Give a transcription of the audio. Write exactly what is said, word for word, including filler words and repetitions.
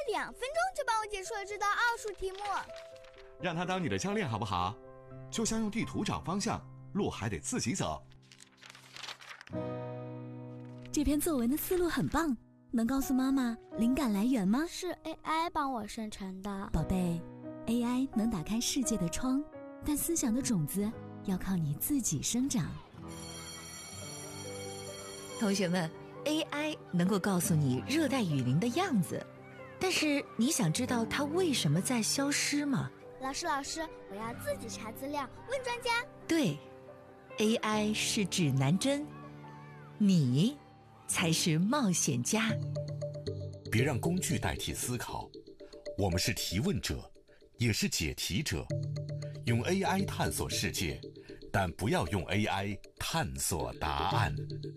两分钟就帮我解出了这道奥数题目。 让他当你的教练好不好？就像用地图找方向，路还得自己走。 这篇作文的思路很棒，能告诉妈妈灵感来源吗？ 是 A I 帮我生成的。 宝贝， A I 能打开世界的窗，但思想的种子要靠你自己生长。 同学们， A I 能够告诉你热带雨林的样子，但是你想知道它为什么在消失吗？ 老师老师，我要自己查资料，问专家。 对， A I 是指南针，你才是冒险家。 别让工具代替思考，我们是提问者，也是解题者。用 A I 探索世界，但不要用 A I 探索答案。